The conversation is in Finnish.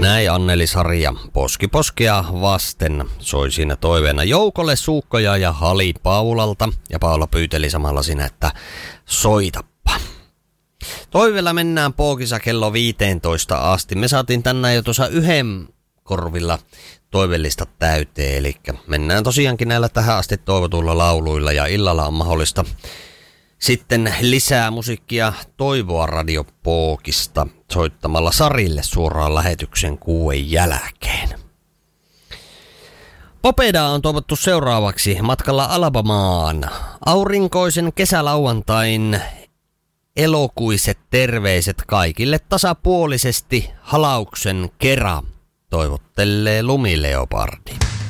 Näin Anneli Sarja poskea vasten soi siinä toiveena joukolle Suukkoja ja Hali Paulalta. Ja Paula pyyteli samalla siinä, että soitappa. Toiveella mennään pookissa kello 15 asti. Me saatiin tänään jo tuossa yhden korvilla toivellista täyteen. Eli mennään tosiaankin näillä tähän asti toivotuilla lauluilla ja illalla on mahdollista sitten lisää musiikkia toivoa radiopookista soittamalla Sarille suoraan lähetyksen 6 jälkeen. Popeda on toivottu seuraavaksi matkalla Alabamaan. Aurinkoisen kesälauantain elokuiset terveiset kaikille tasapuolisesti halauksen kera, toivottelee Lumileopardi.